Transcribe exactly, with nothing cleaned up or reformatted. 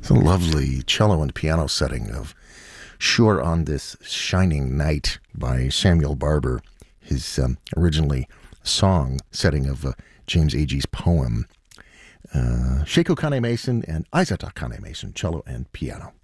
It's a lovely cello and piano setting of Sure on This Shining Night by Samuel Barber, his um, originally song setting of uh, James Agee's poem. Uh, Seiko Kane Mason and Isata Kane Mason, cello and piano.